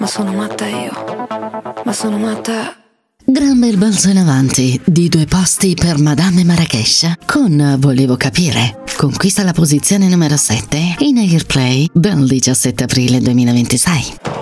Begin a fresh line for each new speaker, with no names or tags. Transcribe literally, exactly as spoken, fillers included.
ma sono matta io, ma sono matta.
Gran bel balzo in avanti di due posti per Madame Marrakesh con Volevo capire. Conquista la posizione numero sette in Airplay dal diciassette aprile duemilaventisei.